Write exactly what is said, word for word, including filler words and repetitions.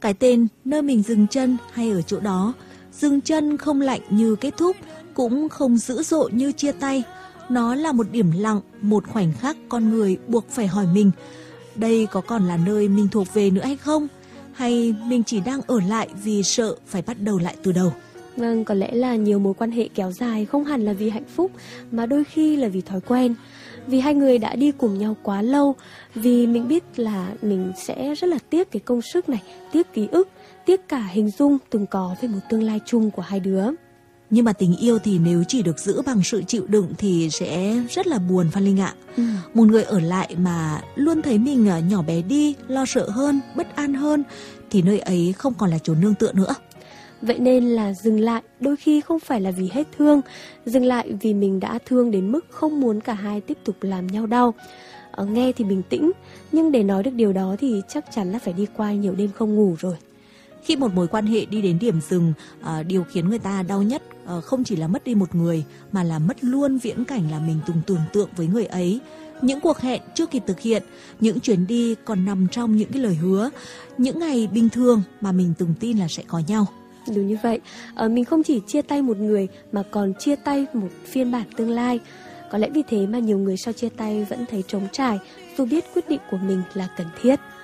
Cái tên nơi mình dừng chân hay ở chỗ đó, dừng chân không lạnh như kết thúc, cũng không dữ dội như chia tay. Nó là một điểm lặng, một khoảnh khắc con người buộc phải hỏi mình, đây có còn là nơi mình thuộc về nữa hay không? Hay mình chỉ đang ở lại vì sợ phải bắt đầu lại từ đầu? Vâng, có lẽ là nhiều mối quan hệ kéo dài không hẳn là vì hạnh phúc, mà đôi khi là vì thói quen. Vì hai người đã đi cùng nhau quá lâu, vì mình biết là mình sẽ rất là tiếc cái công sức này, tiếc ký ức, tiếc cả hình dung từng có về một tương lai chung của hai đứa. Nhưng mà tình yêu thì nếu chỉ được giữ bằng sự chịu đựng thì sẽ rất là buồn, Phan Linh ạ. Ừ. Một người ở lại mà luôn thấy mình nhỏ bé đi, lo sợ hơn, bất an hơn, thì nơi ấy không còn là chốn nương tựa nữa. Vậy nên là dừng lại đôi khi không phải là vì hết thương, dừng lại vì mình đã thương đến mức không muốn cả hai tiếp tục làm nhau đau. Ở nghe thì bình tĩnh, nhưng để nói được điều đó thì chắc chắn là phải đi qua nhiều đêm không ngủ rồi. Khi một mối quan hệ đi đến điểm dừng, à, điều khiến người ta đau nhất à, không chỉ là mất đi một người, mà là mất luôn viễn cảnh là mình từng tưởng tượng với người ấy. Những cuộc hẹn chưa kịp thực hiện, những chuyến đi còn nằm trong những cái lời hứa, những ngày bình thường mà mình từng tin là sẽ có nhau. Đúng như vậy, à, mình không chỉ chia tay một người mà còn chia tay một phiên bản tương lai. Có lẽ vì thế mà nhiều người sau chia tay vẫn thấy trống trải, dù biết quyết định của mình là cần thiết.